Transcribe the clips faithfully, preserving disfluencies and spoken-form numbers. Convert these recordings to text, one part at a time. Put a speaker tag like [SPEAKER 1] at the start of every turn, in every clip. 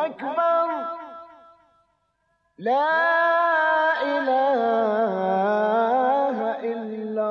[SPEAKER 1] أكبر لا إله إلا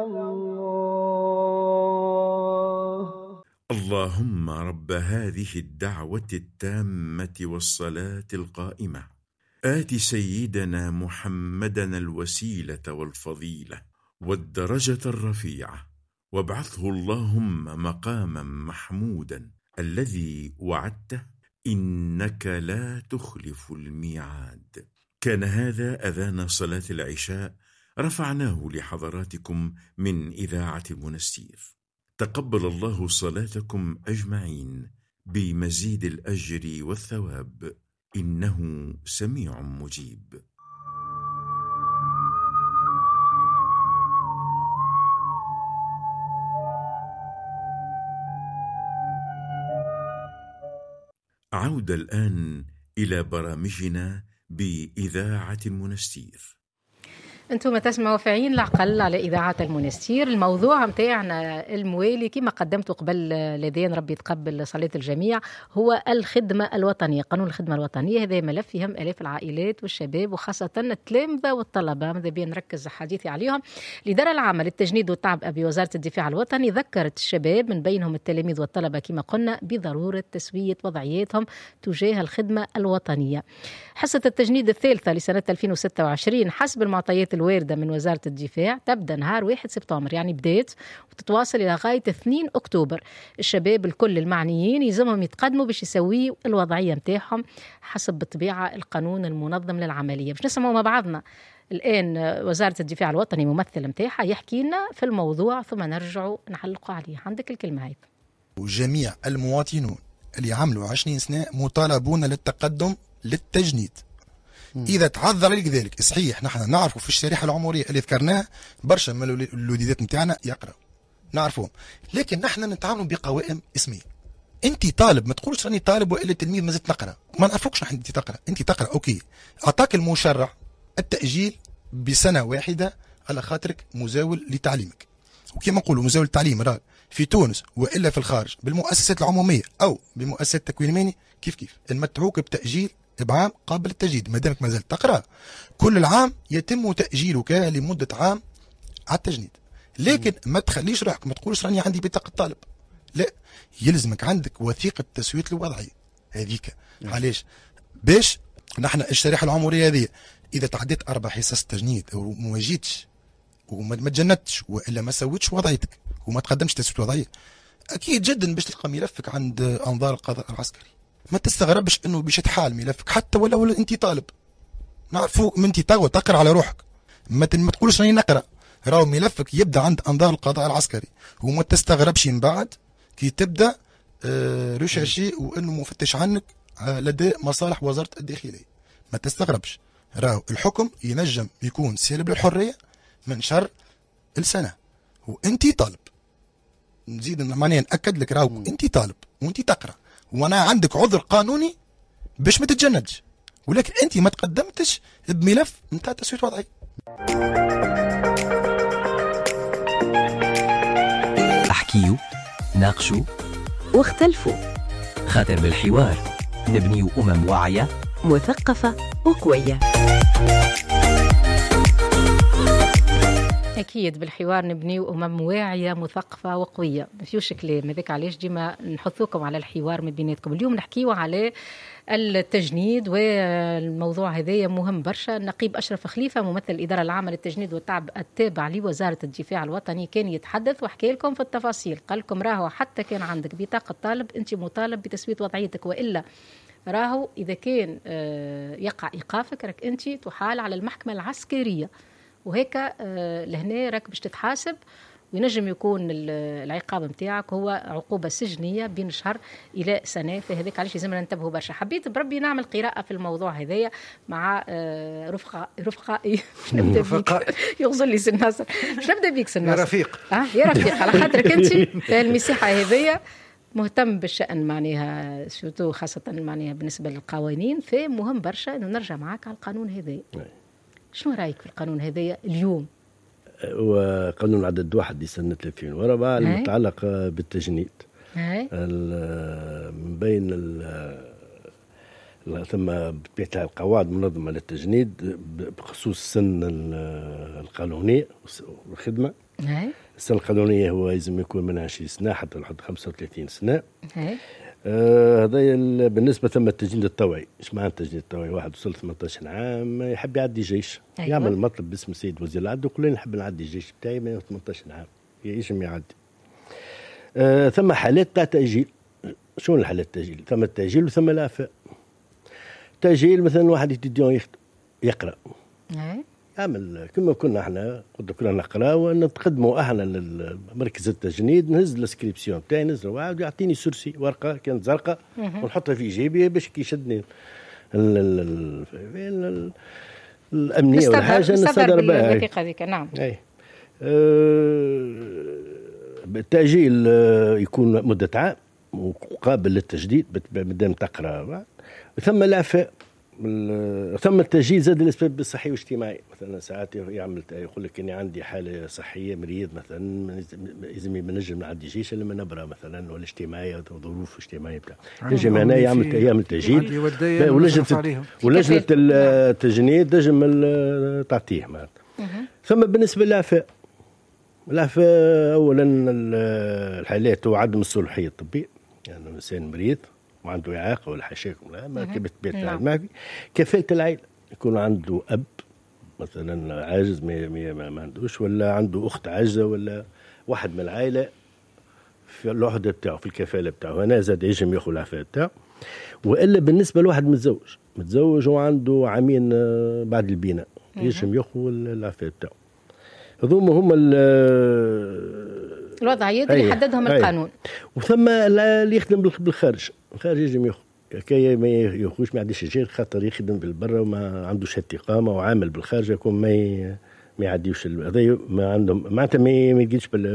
[SPEAKER 1] الله.
[SPEAKER 2] اللهم رب هذه الدعوة التامة والصلاة القائمة آت سيدنا محمدًا الوسيلة والفضيلة والدرجة الرفيعة وابعثه اللهم مقامًا محمودًا الذي وعدته إنك لا تخلف الميعاد. كان هذا أذان صلاة العشاء رفعناه لحضراتكم من إذاعة المنستير. تقبل الله صلاتكم أجمعين بمزيد الأجر والثواب إنه سميع مجيب. عودة الآن إلى برامجنا بإذاعة المنستير.
[SPEAKER 3] انتم تسمعوا في عين العقل على إذاعة المنستير. الموضوع متاعنا الموالي كما قدمته قبل لدين ربي يتقبل صلاة الجميع هو الخدمة الوطنية. قانون الخدمة الوطنية هذا ملف يهم آلاف العائلات والشباب وخاصة التلامذة والطلبة، ماذا بيا نركز حديثي عليهم. الإدارة العامة للتجنيد والتعبئة بوزارة الدفاع الوطني ذكرت الشباب من بينهم التلاميذ والطلبة كما قلنا بضرورة تسوية وضعياتهم تجاه الخدمة الوطنية. حصة التجنيد الثالثة لسنة ألفين وستة وعشرين حسب المعطيات الواردة من وزارة الدفاع تبدأ نهار واحد سبتمبر، يعني بداية وتتواصل إلى غاية اثنين أكتوبر. الشباب الكل المعنيين يلزمهم يتقدموا باش يسويوا الوضعية متاعهم حسب بالطبيعة القانون المنظم للعملية. باش نسمعوا مع بعضنا الآن وزارة الدفاع الوطني ممثل متاعها يحكي لنا في الموضوع ثم نرجعوا نحلقوا عليه. عندك الكلمة هاي.
[SPEAKER 4] وجميع المواطنون اللي عملوا عشرين سنة مطالبون للتقدم للتجنيد. إذا تعذر لك ذلك صحيح، نحن نعرفوا في الشريحة العمرية اللي ذكرناها برشا من الوليدات نتاعنا يقرأ نعرفهم، لكن نحن نتعاملوا بقوائم اسمية. أنت طالب، ما تقولش راني طالب وإلا تلميذ ما زلت نقرأ، ما نعرفوكش نحن أنت تقرأ، أنت تقرأ أوكي. أعطاك المشرع التأجيل بسنة واحدة على خاطرك مزاول لتعليمك، وكما نقولوا مزاول التعليم راه في تونس وإلا في الخارج بالمؤسسات العمومية أو بمؤسسات التكوين المهني كيف كيف المتعوك بتأجيل بعام قابل التجديد. ما دامك ما زلت تقرا كل العام يتم تأجيلك لمدة عام على التجنيد، لكن ما تخليش روحك ما تقولش راني عندي بطاقة طالب، لا يلزمك عندك وثيقة تسوية الوضعية هذيك. علاش؟ باش نحن الشريحة العمرية هذه إذا تعديت أربع حصص تجنيد أو ما جيتش وما تجندتش وإلا ما سويتش وضعيتك وما تقدمش تسوية وضعية أكيد جدا باش تلقى ملفك عند أنظار القضاء العسكري. ما تستغربش انه باش يتحال ملفك حتى ولا ولا انت طالب، نعرفوك من انت تقوى تقرا على روحك، ما ما تقولش راني نقرا، راهو ملفك يبدا عند انظار القضاء العسكري، وما تستغربش من بعد كي تبدا آه ريشاشي وانه مفتش عنك آه لدى مصالح وزاره الداخليه. ما تستغربش، راهو الحكم ينجم يكون سالب للحريه من شر السنه وانت طالب. نزيد معناها ناكد لك راهو انت طالب وانت تقرا وانا عندك عذر قانوني باش ما تتجندش، ولكن انت ما تقدمتش بملف نتاع تسوية وضعي.
[SPEAKER 5] احكيوا ناقشوا
[SPEAKER 6] واختلفوا،
[SPEAKER 5] خاطر بالحوار نبني امم واعيه
[SPEAKER 6] مثقفه وقويه.
[SPEAKER 3] أكيد بالحوار نبنيو أمم واعية مثقفة وقوية، ما فيوش كلام هذاك. علاش ديما نحثوكم على الحوار ما بيناتكم. اليوم نحكيو على التجنيد والموضوع هذايا مهم برشا. النقيب أشرف خليفة ممثل الإدارة العامة للتجنيد والتعبئة التابع لوزارة الدفاع الوطني كان يتحدث وحكي لكم في التفاصيل. قال لكم راهو حتى كان عندك بطاقة طالب أنت مطالب بتسوية وضعيتك، وإلا راهو إذا كان يقع إيقافك راك أنت تحال على المحكمة العسكرية، وهيك لهنا راك باش تتحاسب وينجم يكون العقاب متاعك هو عقوبة سجنية بين شهر إلى سنة. فهذاك علاش لازمنا ننتبهوا برشا. حبيت بربي نعمل قراءة في الموضوع هذايا مع رفقة رفقائي. نبدأ بيك يغزل لي سن ناصر. باش نبدأ بيك سن ناصر.
[SPEAKER 7] يا رفيق.
[SPEAKER 3] اه يا رفيق، على خاطرك أنت في المساحة هذيا مهتم بالشأن معناها شوتو خاصة معناها بالنسبة للقوانين، فمهم برشا إنه نرجع معك على القانون هذايا. شنو رأيك في القانون هذايا اليوم؟
[SPEAKER 7] وقانون عدد واحد لسنة ألفين وأربعة المتعلق بالتجنيد. من بين ثم بطبيعة القواعد منظمة للتجنيد بخصوص السن القانوني والخدمة. السن القانونية هو لازم يكون من عشرين سنة حتى لحد خمسة وثلاثين سنة. هذا آه بالنسبة ثم التجنيد الطوعي. ايش معنى التجنيد الطوعي؟ واحد وصل ثمانية عشر عام يحب يعدي جيش. أيوة. يعمل مطلب باسم السيد وزير العدل وكلنا نحب نعدي الجيش بتاعي من ثمانية عشر عام يجم يعدي. آه ثم حالات تاع تأجيل. شو الحالات التأجيل؟ ثم التأجيل وثم الإعفاء. تأجيل مثلا واحد يتديون يقرأ. أي. يعمل كما كنا احنا قد كنا نقرا ونقدموا احنا للمركز التجنيد، نهز الاسكريبسيون تاعي نهز واحد يعطيني سورسي ورقه كانت زرقاء ونحطها في جيبي باش كي يشدني ال ال ال الامنيه ولا حاجه نستدر بها
[SPEAKER 3] الوثيقه هذيك. نعم.
[SPEAKER 7] اي أه بالتاجيل يكون مده عام وقابل للتجديد مادام تقرا. ثم الإعفاء ثم التأجيل زاد الأسباب الصحية والاجتماعي. مثلا ساعات يعمل يقول لك إني عندي حالة صحية مريض مثلا لازم ما نجم نعدي جيش لما نبرة مثلا ولا اجتماعية ظروف اجتماعية بتاع تجي هنا يعمل يعمل تأجيل ولجنة ولجنة التجنيد تنجم تعطيه معنا. ثم بالنسبة للإعفاء الإعفاء أولا الحالات هو عدم الصلاحية الطبية يعني الإنسان مريض وعنده إعاقة ولا حاشاكم لا ما كبت بيت ما في كفالة العائلة يكون عنده أب مثلا عاجز ما, ما, ما عندوش ولا عنده أخت عاجزة ولا واحد من العائلة في الوحدة بتاعه في الكفالة بتاعه هنا زاد يجم ياخذ العفاء بتاعه. وإلا بالنسبة لواحد متزوج متزوج وعنده عامين بعد البناء يجم ياخذ العفاء بتاعه. هذوما هم
[SPEAKER 3] الوضعيات اللي حددهم القانون.
[SPEAKER 7] وثم اللي يخدم بالخارج الخارج يجب ياخذ كي ما ياخذش ما عنديش شيء خاطر يخدم بالبرة وما عندوش اقامة وعامل بالخارج يكون ما ما يعديوش هذا ما عندهم معناتها ما يجيش